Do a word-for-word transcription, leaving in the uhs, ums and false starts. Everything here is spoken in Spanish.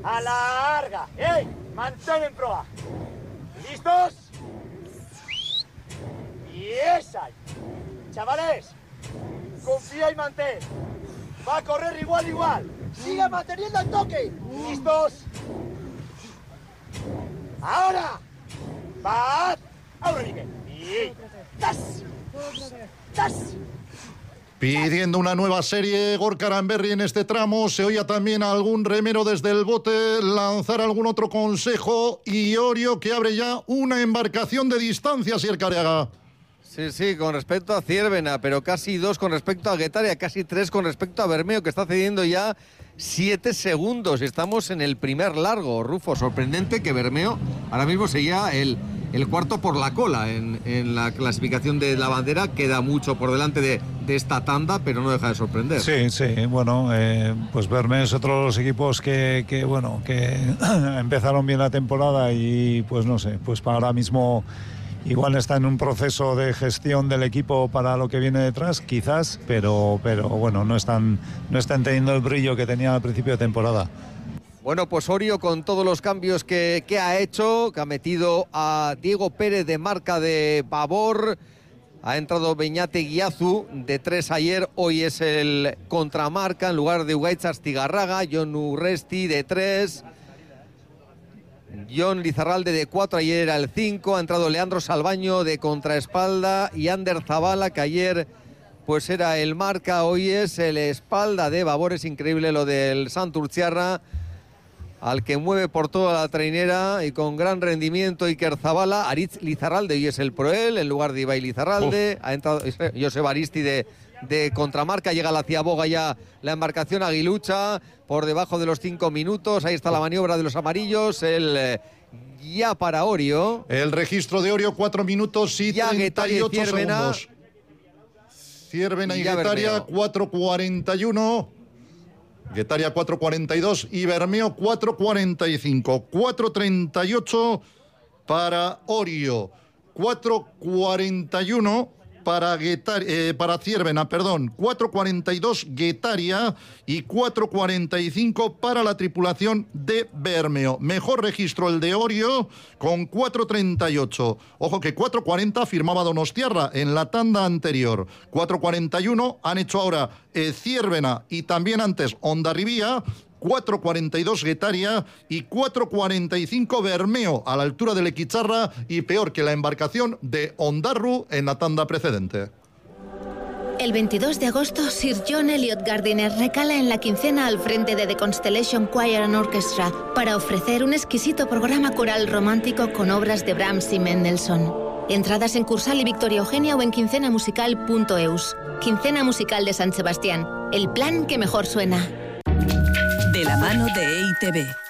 Alarga. ¡Ey! Mantén en proa. ¿Listos? Y esa. Chavales, confía y mantén. Va a correr igual, igual. Sigue manteniendo el toque. ¿Listos? Ahora. Paz. Ahora, Miguel. Y... ¡Tas! ¡Tas! Pidiendo una nueva serie, Gorka Aranberri en este tramo. Se oía también a algún remero desde el bote lanzar algún otro consejo. Y Orio que abre ya una embarcación de distancia, Sier Careaga. Sí, sí, con respecto a Ciervena, pero casi dos con respecto a Guetaria, casi tres con respecto a Bermeo, que está cediendo ya siete segundos. Estamos en el primer largo, Rufo. Sorprendente que Bermeo ahora mismo seguía el, el cuarto por la cola en, en la clasificación de la bandera. Queda mucho por delante de, de esta tanda, pero no deja de sorprender. Sí, sí, bueno, eh, pues Bermeo es otro de los equipos que, que bueno, que empezaron bien la temporada y pues no sé, pues para ahora mismo... Igual está en un proceso de gestión del equipo para lo que viene detrás, quizás, pero, pero bueno, no están, no están teniendo el brillo que tenían al principio de temporada. Bueno, pues Orio con todos los cambios que, que ha hecho, que ha metido a Diego Pérez de marca de Babor, ha entrado Beñate Guiazu de tres ayer, hoy es el contramarca en lugar de Ugaitz Astigarraga, Jon Urresti de tres... Jon Lizarralde de cuatro, ayer era el cinco, ha entrado Leandro Salvaño de contraespalda y Ander Zabala, que ayer pues era el marca, hoy es el espalda de Babor. Es increíble lo del Santurtziarra, al que mueve por toda la trainera y con gran rendimiento Iker Zabala. Aritz Lizarralde hoy es el proel en lugar de Ibai Lizarralde. Uf. Ha entrado Josep Aristi de, de contramarca, llega a la Ciaboga ya la embarcación Aguilucha por debajo de los cinco minutos. Ahí está la maniobra de los amarillos, el eh, ya para Orio. El registro de Orio, cuatro minutos y treinta y ocho segundos. Ciervena y, y Guetaria, cuatro cuarenta y uno. Guetaria cuatro cuarenta y dos y Bermeo cuatro cuarenta y cinco. cuatro treinta y ocho para Orio. cuatro cuarenta y uno para, Guetaria, eh, para Ciervena, perdón. cuatro cuarenta y dos Guetaria y cuatro cuarenta y cinco para la tripulación de Bermeo. Mejor registro el de Orio con cuatro treinta y ocho. Ojo que cuatro cuarenta firmaba Donostiarra en la tanda anterior. cuatro cuarenta y uno han hecho ahora eh, Ciervena y también antes Hondarribía. cuatro cuarenta y dos Guetaria y cuatro cuarenta y cinco Bermeo a la altura del Equicharra y peor que la embarcación de Ondarru en la tanda precedente. El veintidós de agosto, Sir John Elliot Gardiner recala en la quincena al frente de The Constellation Choir and Orchestra para ofrecer un exquisito programa coral romántico con obras de Brahms y Mendelssohn. Entradas en Cursal y Victoria Eugenia o en quincenamusical punto eus. Quincena Musical de San Sebastián, el plan que mejor suena. De la mano de E I T V.